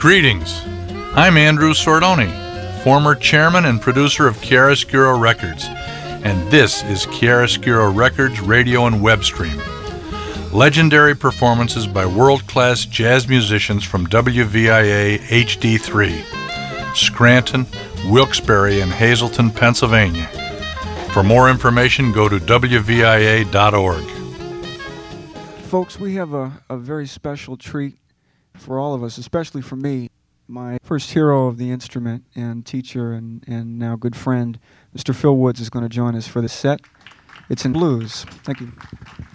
Greetings. I'm Andrew Sordoni, former chairman and producer of Chiaroscuro Records, and this is Chiaroscuro Records radio and web stream. Legendary performances by world-class jazz musicians from WVIA HD3, Scranton, Wilkes-Barre, and Hazleton, Pennsylvania. For more information, go to WVIA.org. Folks, we have a very special treat for all of us, especially for me. My first hero of the instrument and teacher and now good friend, Mr. Phil Woods, is going to join us for this set. It's in blues. Thank you.